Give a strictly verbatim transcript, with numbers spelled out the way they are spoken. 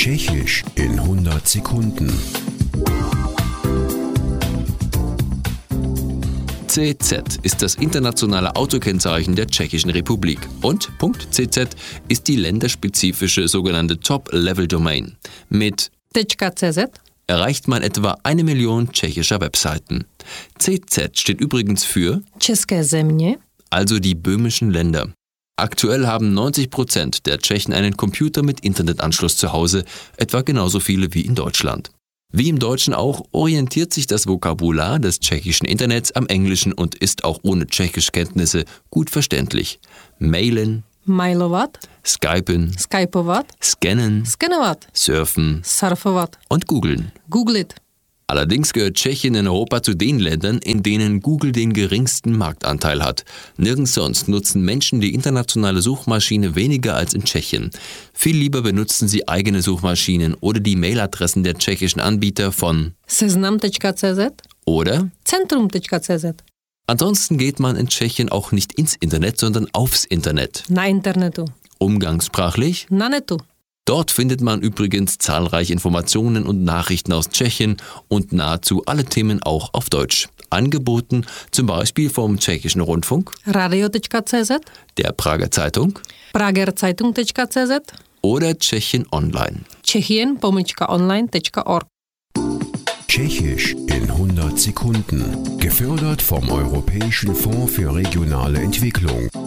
Tschechisch in hundert Sekunden. C Z ist das internationale Autokennzeichen der Tschechischen Republik und .cz ist die länderspezifische sogenannte Top-Level-Domain. Mit .cz erreicht man etwa eine Million tschechischer Webseiten. C Z steht übrigens für České země, also die böhmischen Länder. Aktuell haben neunzig Prozent der Tschechen einen Computer mit Internetanschluss zu Hause, etwa genauso viele wie in Deutschland. Wie im Deutschen auch, orientiert sich das Vokabular des tschechischen Internets am Englischen und ist auch ohne Tschechischkenntnisse gut verständlich. Mailen, mailovat, Skypen, skypovat, scannen, skenovat, surfen surfovat, und googeln. googlit. Allerdings gehört Tschechien in Europa zu den Ländern, in denen Google den geringsten Marktanteil hat. Nirgends sonst nutzen Menschen die internationale Suchmaschine weniger als in Tschechien. Viel lieber benutzen sie eigene Suchmaschinen oder die Mailadressen der tschechischen Anbieter von seznam.cz oder centrum.cz. Ansonsten geht man in Tschechien auch nicht ins Internet, sondern aufs Internet. Na internetu, Umgangssprachlich: na netu. Dort findet man übrigens zahlreiche Informationen und Nachrichten aus Tschechien und nahezu alle Themen auch auf Deutsch. Angeboten zum Beispiel vom Tschechischen Rundfunk, radio.cz, der Prager Zeitung pragerzeitung.cz, oder Tschechien Online. Tschechien pomlčka online tečka org. Tschechisch in hundert Sekunden. Gefördert vom Europäischen Fonds für regionale Entwicklung.